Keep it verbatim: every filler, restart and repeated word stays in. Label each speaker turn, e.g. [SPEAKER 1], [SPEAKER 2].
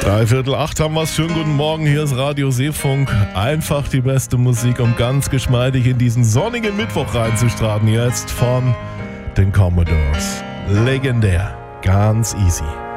[SPEAKER 1] Dreiviertel acht haben wir es. Schönen guten Morgen, hier ist Radio Seefunk. Einfach die beste Musik, um ganz geschmeidig in diesen sonnigen Mittwoch reinzustarten. Jetzt von den Commodores. Legendär, ganz easy.